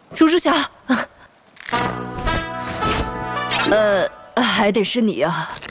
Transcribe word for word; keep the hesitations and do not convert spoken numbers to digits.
楚之霞，呃，还得是你啊。